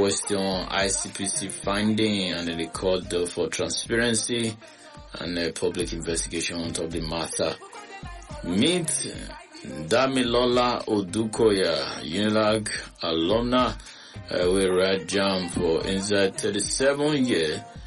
question ICPC finding and the court for transparency and public investigation on top of the matter. Meet Damilola Odukoya, UNILAG alumna, we read jam for inside 37 years